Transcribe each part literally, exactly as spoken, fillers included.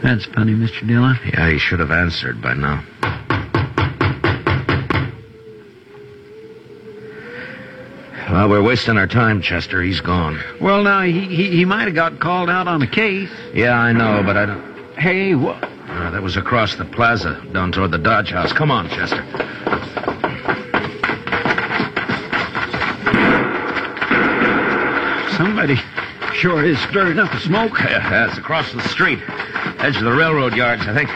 That's funny, Mister Dillon. Yeah, he should have answered by now. Well, we're wasting our time, Chester. He's gone. Well, now, he, he, he might have got called out on a case. Yeah, I know, but I don't... Hey, what? Uh, that was across the plaza, down toward the Dodge House. Come on, Chester. Somebody sure is stirring up the smoke. Yeah, that's across the street. Edge of the railroad yards, I think.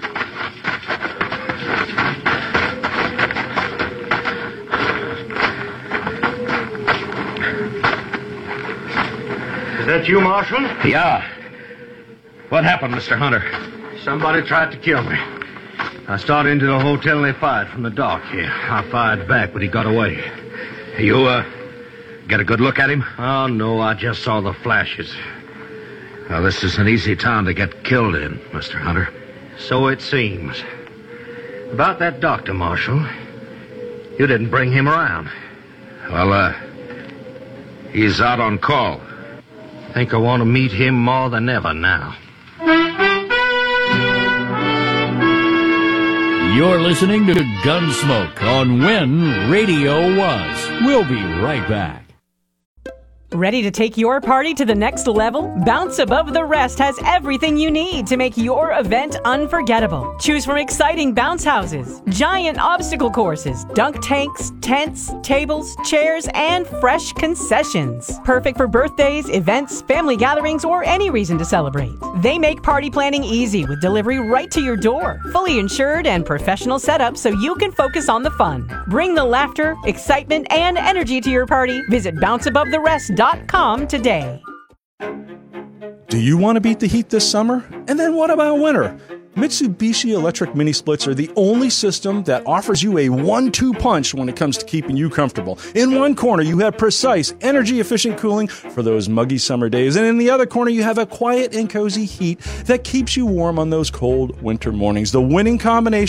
Is that you, Marshal? Yeah. What happened, Mister Hunter? Somebody tried to kill me. I started into the hotel and they fired from the dock here. I fired back, but he got away. You, uh, get a good look at him? Oh, no, I just saw the flashes. Well, this is an easy town to get killed in, Mister Hunter. So it seems. About that doctor, Marshal. You didn't bring him around. Well, uh, he's out on call. Think I want to meet him more than ever now. You're listening to Gunsmoke on When Radio Was. We'll be right back. Ready to take your party to the next level? Bounce Above the Rest has everything you need to make your event unforgettable. Choose from exciting bounce houses, giant obstacle courses, dunk tanks, tents, tables, chairs, and fresh concessions. Perfect for birthdays, events, family gatherings, or any reason to celebrate. They make party planning easy with delivery right to your door. Fully insured and professional setup so you can focus on the fun. Bring the laughter, excitement, and energy to your party. Visit bounce above the rest dot com today. Do you want to beat the heat this summer? And then what about winter? Mitsubishi electric mini splits are the only system that offers you a one two punch when it comes to keeping you comfortable. In one corner, you have precise, energy-efficient cooling for those muggy summer days. And in the other corner, you have a quiet and cozy heat that keeps you warm on those cold winter mornings. The winning combination